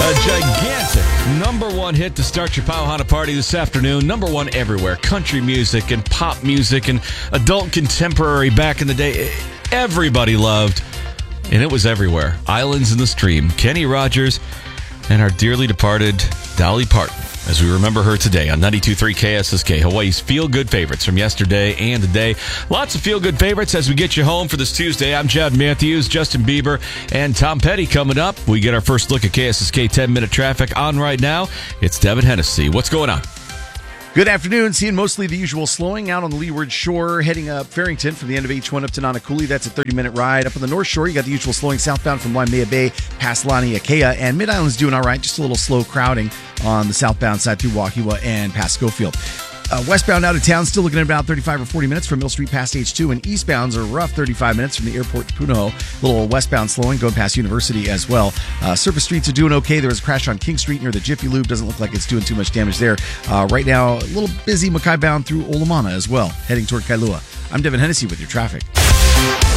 A gigantic #1 hit to start your Pauhana party this afternoon. #1 everywhere. Country music and pop music and adult contemporary back in the day. Everybody loved, and it was everywhere. Islands in the Stream. Kenny Rogers and our dearly departed Dolly Parton, as we remember her today on 92.3 KSSK, Hawaii's feel-good favorites from yesterday and today. Lots of feel-good favorites as we get you home for this Tuesday. I'm Chad Matthews, Justin Bieber, and Tom Petty coming up. We get our first look at KSSK 10-minute traffic on right now. It's Devin Hennessy. What's going on? Good afternoon. Seeing mostly the usual slowing out on the leeward shore, heading up Farrington from the end of H1 up to Nanakuli. That's a 30-minute ride. Up on the north shore, you got the usual slowing southbound from Waimea Bay past Laniakea. And Mid-Island's doing all right. Just a little slow crowding on the southbound side through Wahiwa and past Schofield. Westbound out of town, still looking at about 35 or 40 minutes from Mill Street past H2, and eastbounds are rough 35 minutes from the airport to Punahou. Little westbound slowing going past University as well. Surface streets are doing okay. There was a crash on King Street near the Jiffy Lube. Doesn't look like it's doing too much damage there. Right now, a little busy Mackay bound through Olamana as well, heading toward Kailua. I'm Devin Hennessy with your traffic.